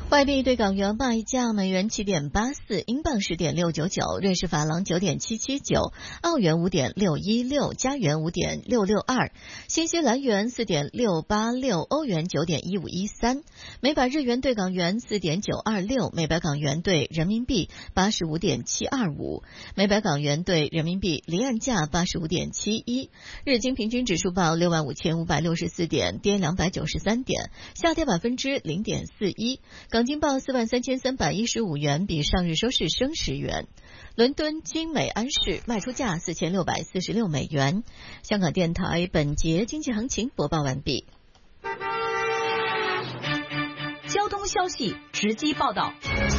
外币对港元卖价：美元7.84，英镑10.699，瑞士法郎9.779，澳元5.616，加元5.662，新西兰元4.686，欧元9.1513，每百日元对港元4.926，每百港元对人民币85.725，每百港元对人民币离岸价85.71。日经平均指数报65,564点，跌293点，下跌0.41%。港金报43,315元，比上日收市升10元。伦敦金美安士卖出价4,646美元。香港电台本节经济行情播报完毕。 交通消息直击报道。